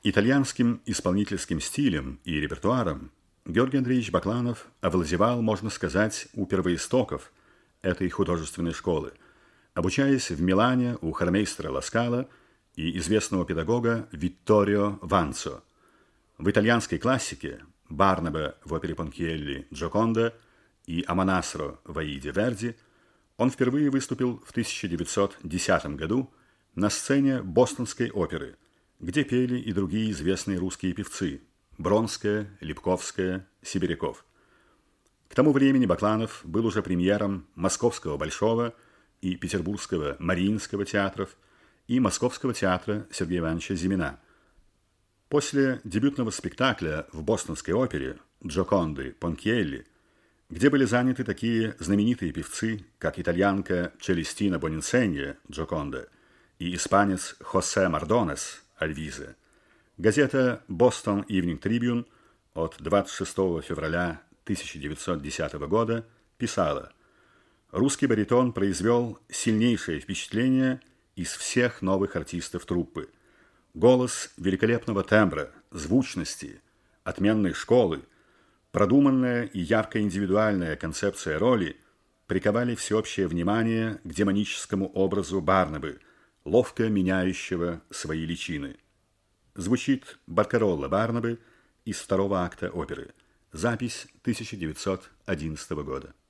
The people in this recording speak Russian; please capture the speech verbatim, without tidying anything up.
Итальянским исполнительским стилем и репертуаром Георгий Андреевич Бакланов овладевал, можно сказать, у первоистоков этой художественной школы, обучаясь в Милане у хормейстера Ласкала и известного педагога Витторио Ванцо. В итальянской классике Барнабе в опере Пончиелли «Джоконда» и Аманасро в «Аиде» Верди он впервые выступил в тысяча девятьсот десятом году на сцене Бостонской оперы, где пели и другие известные русские певцы – Бронская, Липковская, Сибиряков. К тому времени Бакланов был уже премьером Московского Большого и Петербургского Мариинского театров и Московского театра Сергея Ивановича Зимина. После дебютного спектакля в Бостонской опере «Джоконды» Пончиелли, где были заняты такие знаменитые певцы, как итальянка Челестина Бониnceni «Джоконда» и испанец Хосе Мардонес «Альвиза», газета «Бостон Ивнинг Трибюн» от двадцать шестого февраля тысяча девятьсот десятого года писала: «Русский баритон произвел сильнейшее впечатление из всех новых артистов труппы. Голос великолепного тембра, звучности, отменной школы, продуманная и ярко индивидуальная концепция роли приковали всеобщее внимание к демоническому образу Барнабы, ловко меняющего свои личины». Звучит Баркаролла Барнабы из второго акта оперы. Запись тысяча девятьсот одиннадцатого года.